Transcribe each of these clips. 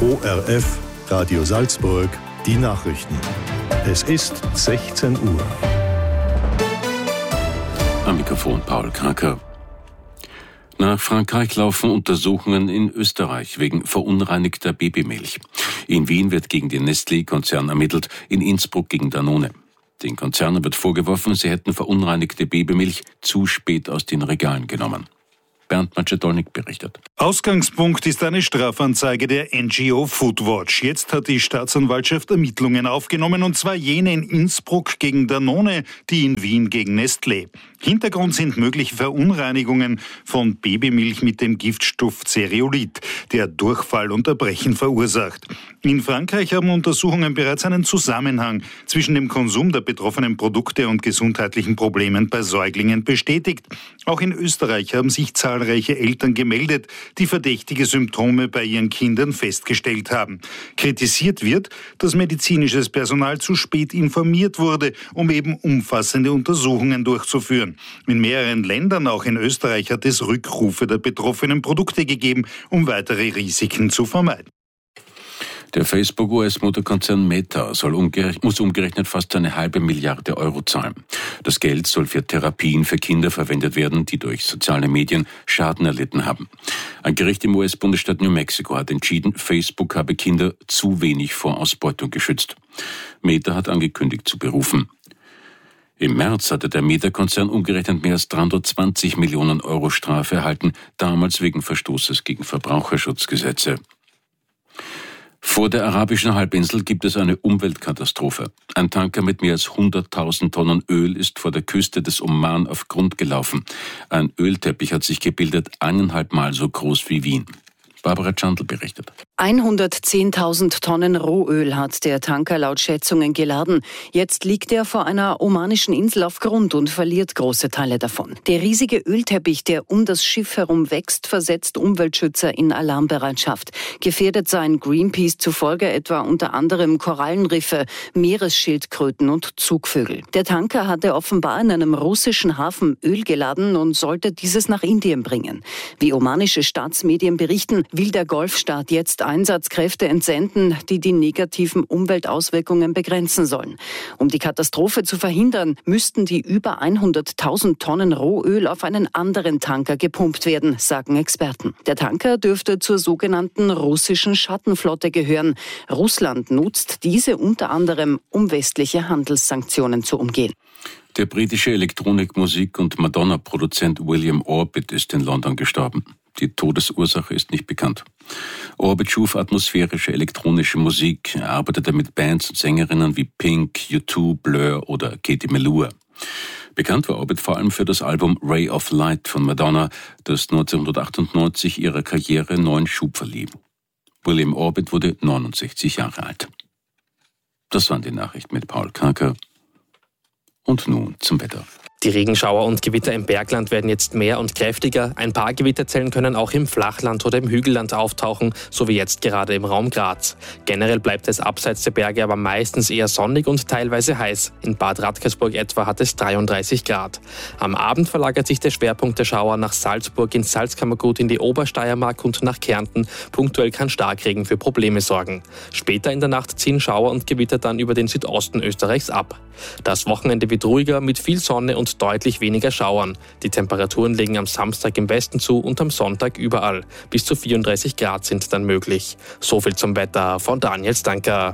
ORF, Radio Salzburg, die Nachrichten. Es ist 16 Uhr. Am Mikrofon Paul Kraker. Nach Frankreich laufen Untersuchungen in Österreich wegen verunreinigter Babymilch. In Wien wird gegen den Nestlé-Konzern ermittelt, in Innsbruck gegen Danone. Den Konzernen wird vorgeworfen, sie hätten verunreinigte Babymilch zu spät aus den Regalen genommen. Bernd Macedolnik berichtet. Ausgangspunkt ist eine Strafanzeige der NGO Foodwatch. Jetzt hat die Staatsanwaltschaft Ermittlungen aufgenommen, und zwar jene in Innsbruck gegen Danone, die in Wien gegen Nestlé. Hintergrund sind mögliche Verunreinigungen von Babymilch mit dem Giftstoff Zereolit, der Durchfall und Erbrechen verursacht. In Frankreich haben Untersuchungen bereits einen Zusammenhang zwischen dem Konsum der betroffenen Produkte und gesundheitlichen Problemen bei Säuglingen bestätigt. Auch in Österreich haben sich zahlreiche Eltern gemeldet, die verdächtige Symptome bei ihren Kindern festgestellt haben. Kritisiert wird, dass medizinisches Personal zu spät informiert wurde, um eben umfassende Untersuchungen durchzuführen. In mehreren Ländern, auch in Österreich, hat es Rückrufe der betroffenen Produkte gegeben, um weitere Risiken zu vermeiden. Der Facebook-US-Mutterkonzern Meta muss umgerechnet fast 1,5 Milliarde Euro zahlen. Das Geld soll für Therapien für Kinder verwendet werden, die durch soziale Medien Schaden erlitten haben. Ein Gericht im US-Bundesstaat New Mexico hat entschieden, Facebook habe Kinder zu wenig vor Ausbeutung geschützt. Meta hat angekündigt zu berufen. Im März hatte der Meta-Konzern umgerechnet mehr als 320 Millionen Euro Strafe erhalten, damals wegen Verstoßes gegen Verbraucherschutzgesetze. Vor der arabischen Halbinsel gibt es eine Umweltkatastrophe. Ein Tanker mit mehr als 100.000 Tonnen Öl ist vor der Küste des Oman auf Grund gelaufen. Ein Ölteppich hat sich gebildet, 1,5 Mal so groß wie Wien. Barbara Chandl berichtet. 110.000 Tonnen Rohöl hat der Tanker laut Schätzungen geladen. Jetzt liegt er vor einer omanischen Insel auf Grund und verliert große Teile davon. Der riesige Ölteppich, der um das Schiff herum wächst, versetzt Umweltschützer in Alarmbereitschaft. Gefährdet seien Greenpeace zufolge etwa unter anderem Korallenriffe, Meeresschildkröten und Zugvögel. Der Tanker hatte offenbar in einem russischen Hafen Öl geladen und sollte dieses nach Indien bringen. Wie omanische Staatsmedien berichten, will der Golfstaat jetzt Einsatzkräfte entsenden, die die negativen Umweltauswirkungen begrenzen sollen. Um die Katastrophe zu verhindern, müssten die über 100.000 Tonnen Rohöl auf einen anderen Tanker gepumpt werden, sagen Experten. Der Tanker dürfte zur sogenannten russischen Schattenflotte gehören. Russland nutzt diese unter anderem, um westliche Handelssanktionen zu umgehen. Der britische Elektronikmusik- und Madonna-Produzent William Orbit ist in London gestorben. Die Todesursache ist nicht bekannt. Orbit schuf atmosphärische elektronische Musik. Er arbeitete mit Bands und Sängerinnen wie Pink, U2, Blur oder Katie Melua. Bekannt war Orbit vor allem für das Album Ray of Light von Madonna, das 1998 ihrer Karriere neuen Schub verlieh. William Orbit wurde 69 Jahre alt. Das waren die Nachrichten mit Paul Kraker. Und nun zum Wetter. Die Regenschauer und Gewitter im Bergland werden jetzt mehr und kräftiger. Ein paar Gewitterzellen können auch im Flachland oder im Hügelland auftauchen, so wie jetzt gerade im Raum Graz. Generell bleibt es abseits der Berge aber meistens eher sonnig und teilweise heiß. In Bad Radkersburg etwa hat es 33 Grad. Am Abend verlagert sich der Schwerpunkt der Schauer nach Salzburg, ins Salzkammergut, in die Obersteiermark und nach Kärnten. Punktuell kann Starkregen für Probleme sorgen. Später in der Nacht ziehen Schauer und Gewitter dann über den Südosten Österreichs ab. Das Wochenende wird ruhiger mit viel Sonne und deutlich weniger Schauern. Die Temperaturen legen am Samstag im Westen zu und am Sonntag überall. Bis zu 34 Grad sind dann möglich. So viel zum Wetter von Daniel Stanker.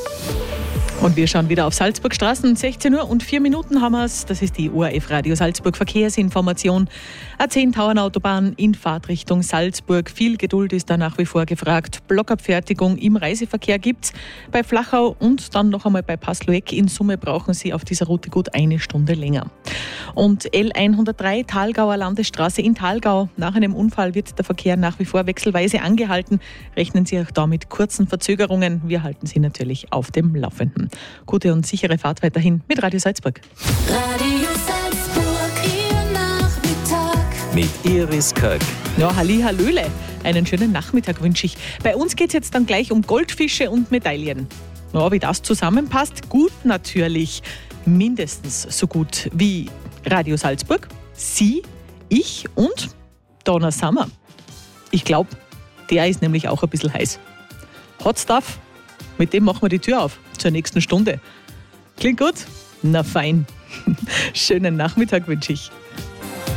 Und wir schauen wieder auf Salzburgstraßen. 16 Uhr und 4 Minuten haben wir es. Das ist die ORF Radio Salzburg Verkehrsinformation. A10-Tauernautobahn in Fahrtrichtung Salzburg. Viel Geduld ist da nach wie vor gefragt. Blockabfertigung im Reiseverkehr gibt's bei Flachau und dann noch einmal bei Passlueck. In Summe brauchen Sie auf dieser Route gut 1 Stunde länger. Und L103 Thalgauer Landesstraße in Thalgau. Nach einem Unfall wird der Verkehr nach wie vor wechselweise angehalten. Rechnen Sie auch da mit kurzen Verzögerungen. Wir halten Sie natürlich auf dem Laufenden. Gute und sichere Fahrt weiterhin mit Radio Salzburg. Radio Salzburg, Ihr Nachmittag. Mit Iris Köck. Ja, Hallihallöle. Einen schönen Nachmittag wünsche ich. Bei uns geht es jetzt dann gleich um Goldfische und Medaillen. Ja, wie das zusammenpasst? Gut natürlich. Mindestens so gut wie Radio Salzburg, Sie, ich und Donna Summer. Ich glaube, der ist nämlich auch ein bisschen heiß. Hot Stuff, mit dem machen wir die Tür auf zur nächsten Stunde. Klingt gut? Na fein. Schönen Nachmittag wünsche ich.